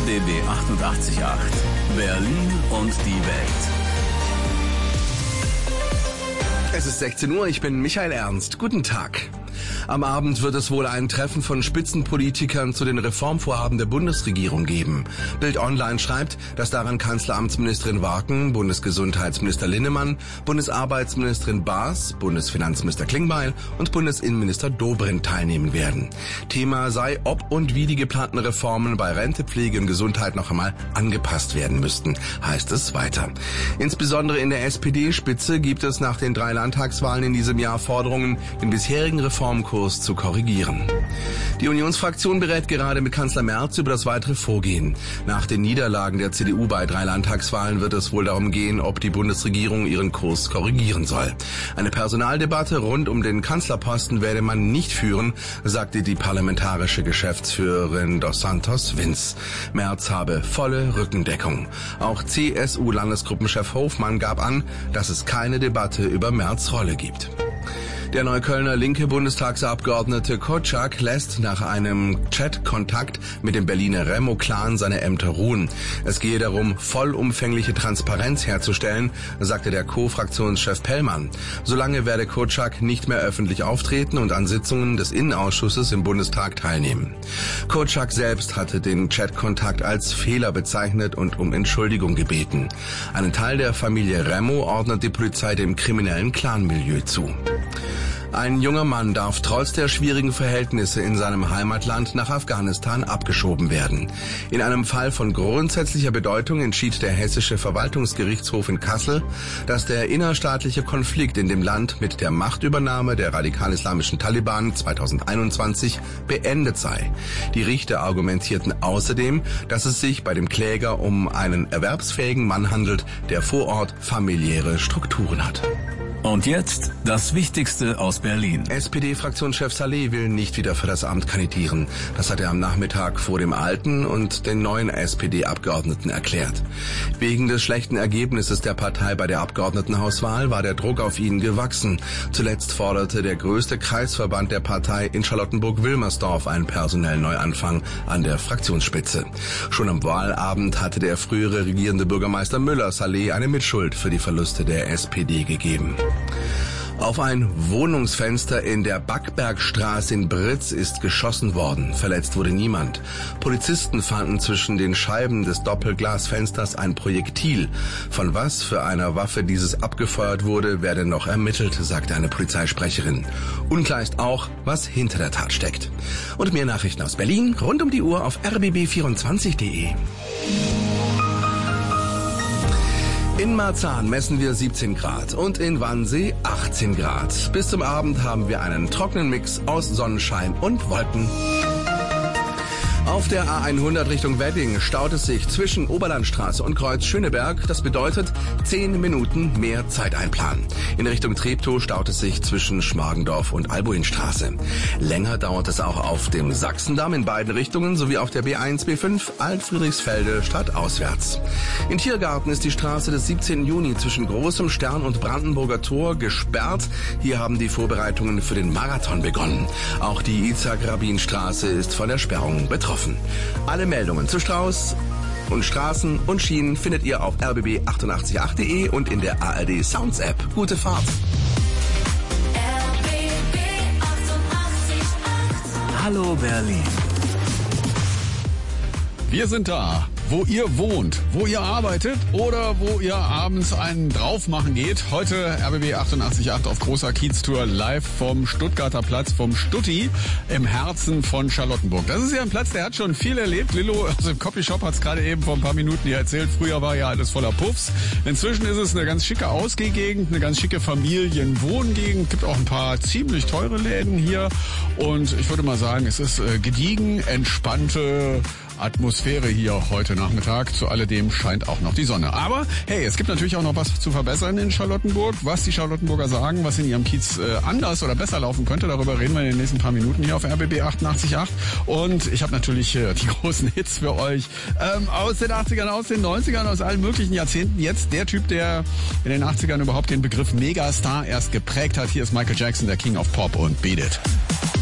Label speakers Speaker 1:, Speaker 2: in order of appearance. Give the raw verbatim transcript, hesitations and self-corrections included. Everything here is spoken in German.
Speaker 1: B B achtundachtzig Komma acht. Berlin und die Welt.
Speaker 2: Es ist sechzehn Uhr, ich bin Michael Ernst. Guten Tag. Am Abend wird es wohl ein Treffen von Spitzenpolitikern zu den Reformvorhaben der Bundesregierung geben. Bild Online schreibt, dass daran Kanzleramtsministerin Warken, Bundesgesundheitsminister Linnemann, Bundesarbeitsministerin Baas, Bundesfinanzminister Klingbeil und Bundesinnenminister Dobrindt teilnehmen werden. Thema sei, ob und wie die geplanten Reformen bei Rente, Pflege und Gesundheit noch einmal angepasst werden müssten, heißt es weiter. Insbesondere in der S P D-Spitze gibt es nach den drei Landtagswahlen in diesem Jahr Forderungen, den bisherigen Reformkurs zu korrigieren. Die Unionsfraktion berät gerade mit Kanzler Merz über das weitere Vorgehen. Nach den Niederlagen der C D U bei drei Landtagswahlen wird es wohl darum gehen, ob die Bundesregierung ihren Kurs korrigieren soll. Eine Personaldebatte rund um den Kanzlerposten werde man nicht führen, sagte die parlamentarische Geschäftsführerin Dos Santos Vince. Merz habe volle Rückendeckung. Auch C S U-Landesgruppenchef Hofmann gab an, dass es keine Debatte über Merz' Rolle gibt. Der Neuköllner linke Bundestagsabgeordnete Kotschak lässt nach einem Chat-Kontakt mit dem Berliner Remo-Clan seine Ämter ruhen. Es gehe darum, vollumfängliche Transparenz herzustellen, sagte der Co-Fraktionschef Pellmann. Solange werde Kotschak nicht mehr öffentlich auftreten und an Sitzungen des Innenausschusses im Bundestag teilnehmen. Kotschak selbst hatte den Chat-Kontakt als Fehler bezeichnet und um Entschuldigung gebeten. Einen Teil der Familie Remo ordnet die Polizei dem kriminellen Clanmilieu zu. Ein junger Mann darf trotz der schwierigen Verhältnisse in seinem Heimatland nach Afghanistan abgeschoben werden. In einem Fall von grundsätzlicher Bedeutung entschied der Hessische Verwaltungsgerichtshof in Kassel, dass der innerstaatliche Konflikt in dem Land mit der Machtübernahme der radikal-islamischen Taliban zweitausendeinundzwanzig beendet sei. Die Richter argumentierten außerdem, dass es sich bei dem Kläger um einen erwerbsfähigen Mann handelt, der vor Ort familiäre Strukturen hat.
Speaker 1: Und jetzt das Wichtigste aus Berlin.
Speaker 2: S P D-Fraktionschef Saleh will nicht wieder für das Amt kandidieren. Das hat er am Nachmittag vor dem alten und den neuen S P D-Abgeordneten erklärt. Wegen des schlechten Ergebnisses der Partei bei der Abgeordnetenhauswahl war der Druck auf ihn gewachsen. Zuletzt forderte der größte Kreisverband der Partei in Charlottenburg-Wilmersdorf einen personellen Neuanfang an der Fraktionsspitze. Schon am Wahlabend hatte der frühere regierende Bürgermeister Müller Saleh eine Mitschuld für die Verluste der S P D gegeben. Auf ein Wohnungsfenster in der Backbergstraße in Britz ist geschossen worden. Verletzt wurde niemand. Polizisten fanden zwischen den Scheiben des Doppelglasfensters ein Projektil. Von was für einer Waffe dieses abgefeuert wurde, werde noch ermittelt, sagte eine Polizeisprecherin. Unklar ist auch, was hinter der Tat steckt. Und mehr Nachrichten aus Berlin rund um die Uhr auf r b b vierundzwanzig punkt de. In Marzahn messen wir siebzehn Grad und in Wannsee achtzehn Grad. Bis zum Abend haben wir einen trockenen Mix aus Sonnenschein und Wolken. Auf der A hundert Richtung Wedding staut es sich zwischen Oberlandstraße und Kreuz Schöneberg. Das bedeutet zehn Minuten mehr Zeit einplanen. In Richtung Treptow staut es sich zwischen Schmargendorf und Albuinstraße. Länger dauert es auch auf dem Sachsendamm in beiden Richtungen sowie auf der B eins B fünf Alt-Friedrichsfelde stadtauswärts. In Tiergarten ist die Straße des siebzehnten Juni zwischen Großem Stern und Brandenburger Tor gesperrt. Hier haben die Vorbereitungen für den Marathon begonnen. Auch die Itzhak-Rabin-Straße ist von der Sperrung betroffen. Alle Meldungen zu Strauß und Straßen und Schienen findet ihr auf r b b achtundachtzig punkt acht punkt de und in der A R D Sounds App. Gute Fahrt.
Speaker 1: R B B achtundachtzig Komma acht. Hallo Berlin.
Speaker 3: Wir sind da, wo ihr wohnt, wo ihr arbeitet oder wo ihr abends einen drauf machen geht. Heute R B B achtundachtzig Komma acht auf großer Kieztour live vom Stuttgarter Platz, vom Stutti im Herzen von Charlottenburg. Das ist ja ein Platz, der hat schon viel erlebt. Lillo aus dem Copyshop hat es gerade eben vor ein paar Minuten hier erzählt. Früher war ja alles voller Puffs. Inzwischen ist es eine ganz schicke Ausgehgegend, eine ganz schicke Familienwohngegend. Gibt auch ein paar ziemlich teure Läden hier. Und ich würde mal sagen, es ist äh, gediegen, entspannte Atmosphäre hier heute Nachmittag. Zu alledem scheint auch noch die Sonne. Aber hey, es gibt natürlich auch noch was zu verbessern in Charlottenburg. Was die Charlottenburger sagen, was in ihrem Kiez äh, anders oder besser laufen könnte, darüber reden wir in den nächsten paar Minuten hier auf R B B achtundachtzig Komma acht. Und ich habe natürlich äh, die großen Hits für euch ähm, aus den achtzigern, aus den neunzigern, aus allen möglichen Jahrzehnten. Jetzt der Typ, der in den achtzigern überhaupt den Begriff Megastar erst geprägt hat. Hier ist Michael Jackson, der King of Pop, und Beat It.